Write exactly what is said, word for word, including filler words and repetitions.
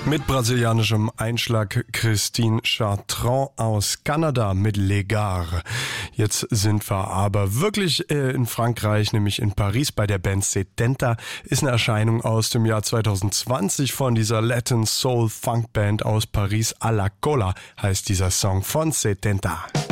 Mit brasilianischem Einschlag Christine Chartrand aus Kanada mit Les Gares. Jetzt sind wir aber wirklich äh, in Frankreich, nämlich in Paris bei der Band Setenta. Ist eine Erscheinung aus dem Jahr zwanzig zwanzig von dieser Latin Soul Funk Band aus Paris. A la Cola heißt dieser Song von Setenta.